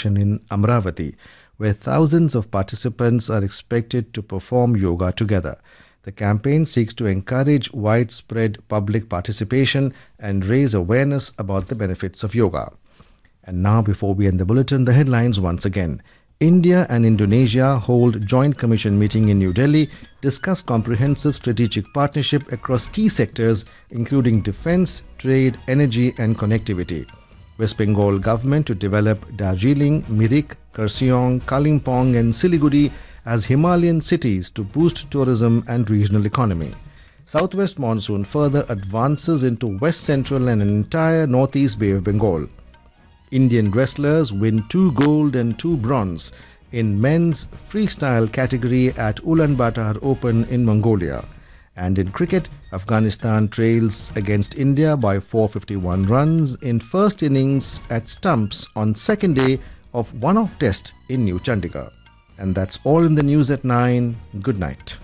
session in Amravati, where thousands of participants are expected to perform yoga together. The campaign seeks to encourage widespread public participation and raise awareness about the benefits of yoga. And now, before we end the bulletin, the headlines once again. India and Indonesia hold joint commission meeting in New Delhi, discuss comprehensive strategic partnership across key sectors including defense, trade, energy and connectivity. West Bengal government to develop Darjeeling, Mirik, Kurseong, Kalimpong and Siliguri as Himalayan cities to boost tourism and regional economy. Southwest monsoon further advances into west central and entire northeast Bay of Bengal. Indian wrestlers win 2 gold and 2 bronze in men's freestyle category at Ulaanbaatar Open in Mongolia. And in cricket, Afghanistan trails against India by 451 runs in first innings at stumps on second day of one-off test in New Chandigarh. And that's all in the news at 9. Good night.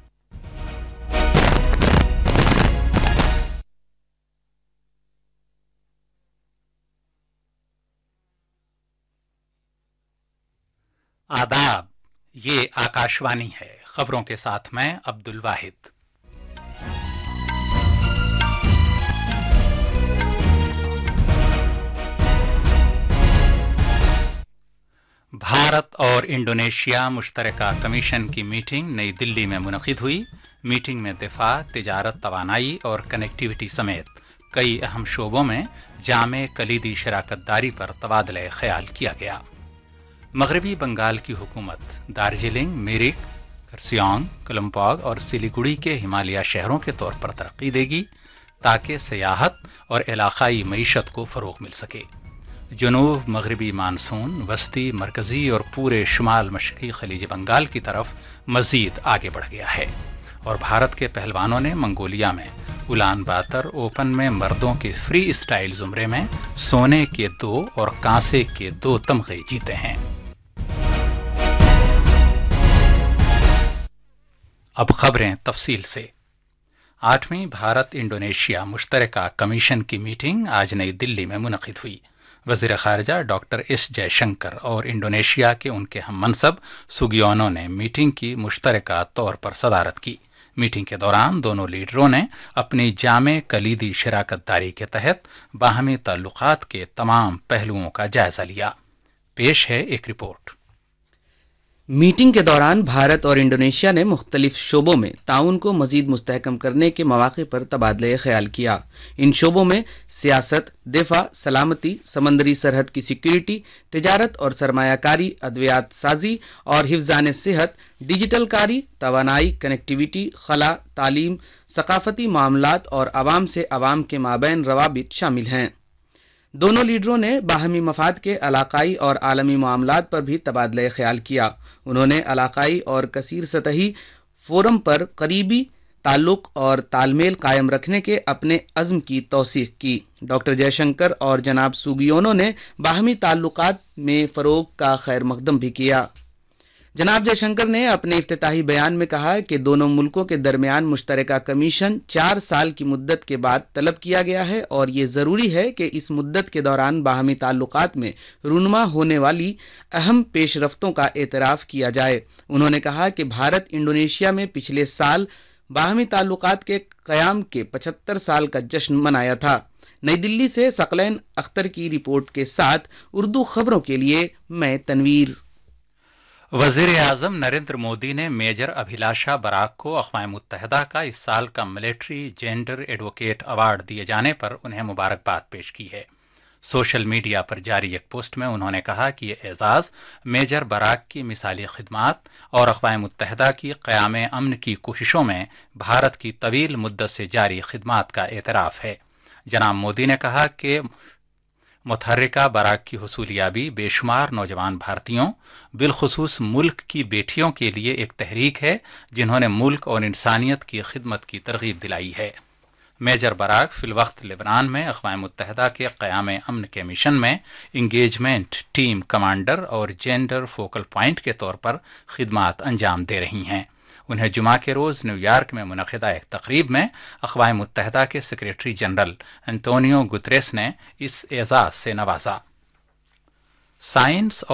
आदाब, ये आकाशवाणी है। खबरों के साथ मैं अब्दुल वाहिद। भारत और Indonesia मुश्तरका commission की meeting नई दिल्ली में मुनक़िद हुई। मीटिंग में दिफा, तिजारत, तवानाई और कनेक्टिविटी समेत कई अहम शोबों में जामे कलीदी शराकतदारी पर तबादला ख्याल किया गया। मगरबी बंगाल की हुकूमत दार्जिलिंग, मिरिक, करसियांग, कलिम्पोंग और सिलीगुड़ी के हिमालय शहरों के तौर पर तरक्की देगी ताकि सियाहत और इलाकाई मईशत को फरोग मिल सके। जनूब मगरबी मानसून वस्ती, मरकजी और पूरे शुमाल मशरकी खलीज बंगाल की तरफ मजीद आगे बढ़ गया है और भारत के पहलवानों ने मंगोलिया में उलानबातर ओपन में मर्दों के फ्री स्टाइल जुमरे में सोने के 2 और कांसे के 2 तमगे जीते हैं। अब खबरें तफसील से। 8वीं भारत इंडोनेशिया मुश्तरका कमीशन की मीटिंग आज नई दिल्ली में मुनक़िद हुई। वज़ीर ख़ारिजा डॉक्टर एस जयशंकर और इंडोनेशिया के उनके हम मनसब सुगियोनो ने मीटिंग की मुश्तरका तौर पर सदारत की। मीटिंग के दौरान दोनों लीडरों ने अपनी जामे कलीदी शराकतदारी के तहत बाहमी ताल्लुकात के तमाम पहलुओं का जायजा लिया। पेश है एक रिपोर्ट। मीटिंग के दौरान भारत और इंडोनेशिया ने मुख्तलिफ शोबों में ताउन को मजीद मुस्तहकम करने के मौके पर तबादला ख्याल किया। इन शोबों में सियासत, दिफा, सलामती, समंदरी सरहद की सिक्योरिटी, तिजारत और सरमायाकारी, अद्वियात साजी और हिफ्जान सेहत, डिजिटल कारी, तवानाई, कनेक्टिविटी, खला, तालीम, सकाफती मामलात और आवाम से आवाम के माबैन रवाबित शामिल हैं। दोनों लीडरों ने बाहमी मफाद के इलाकाई और आलमी मामलात पर भी तबादला ख्याल किया। उन्होंने इलाकाई और कसीर सतही फोरम पर करीबी ताल्लुक और तालमेल कायम रखने के अपने अज़्म की तौसीक की। डॉक्टर जयशंकर और जनाब सुगियोनो ने बाहमी ताल्लुकात में फरोग का खैर मकदम भी किया। जनाब जयशंकर ने अपने इफ्तिताही बयान में कहा कि दोनों मुल्कों के दरमियान मुश्तरका कमीशन 4 साल की मुद्दत के बाद तलब किया गया है और ये जरूरी है कि इस मुद्दत के दौरान बाहमी ताल्लुकात में रूनुमा होने वाली अहम पेशरफ्तों का एतराफ किया जाए। उन्होंने कहा कि भारत इंडोनेशिया में पिछले साल बाहमी ताल्लुकात के क़याम के 75 साल का जश्न मनाया था। नई दिल्ली से सकलैन अख्तर की रिपोर्ट के साथ उर्दू खबरों के लिए मैं तनवीर। वजीर आजम नरेंद्र मोदी ने मेजर अभिलाषा बराक को अक़वाम मुत्तहिदा का इस साल का मिलिट्री जेंडर एडवोकेट अवार्ड दिए जाने पर उन्हें मुबारकबाद पेश की है। सोशल मीडिया पर जारी एक पोस्ट में उन्होंने कहा कि यह एजाज मेजर बराक की मिसाली खिदमात और अक़वाम मुत्तहिदा की क़याम अमन की कोशिशों में भारत की तवील मुद्दत से जारी खिदमात का एतराफ़ है। जनाब मोदी ने कहा कि मुतहर्रिका बराक की हुसूलियाबी बेशुमार नौजवान भारतीयों, बिलखुसूस मुल्क की बेटियों के लिए एक तहरीक है जिन्होंने मुल्क और इंसानियत की खिदमत की तरगीब दिलाई है। मेजर बराक फिलवक्त लेबनान में अक़वाम मुत्तहिदा के क़याम अमन के मिशन में इंगेजमेंट टीम कमांडर और जेंडर फोकल पॉइंट के तौर पर खिदमात अंजाम दे रही हैं। उन्हें जुमा के रोज न्यूयॉर्क में मुनक़िदा एक तकरीब में अक़वाम मुत्तहिदा के सेक्रेटरी जनरल एंटोनियो गुतरेस ने इस एजाज से नवाजा। साइंस